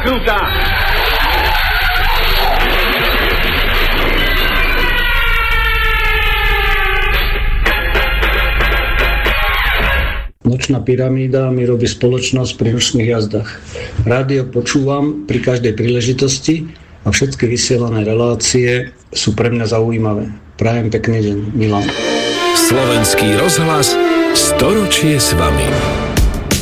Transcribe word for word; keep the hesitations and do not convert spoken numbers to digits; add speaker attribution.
Speaker 1: krutá.
Speaker 2: Nočná pyramída mi robí spoločnosť pri nočných jazdách. Rádio počúvam pri každej príležitosti a všetky vysielané relácie sú pre mňa zaujímavé. Prajem pekný deň, Milan.
Speaker 3: Slovenský rozhlas, storočie s vami.